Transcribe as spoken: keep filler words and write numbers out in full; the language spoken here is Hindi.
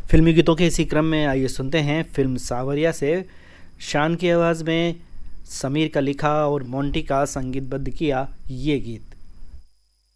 फिल्मी गीतों के इसी क्रम में आइए सुनते हैं फिल्म सावरिया से शान की आवाज़ में समीर का लिखा और मोंटी का संगीतबद्ध किया ये गीत।